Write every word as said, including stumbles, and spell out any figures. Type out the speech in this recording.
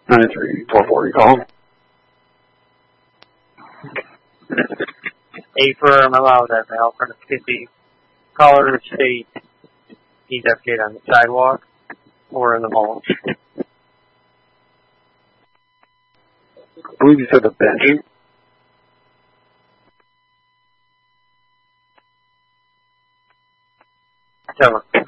ninety-three, four forty, call. A firm allowed that now for the fifty. Caller state he's updated on the sidewalk or in the mall. I believe you said the bench. Seven.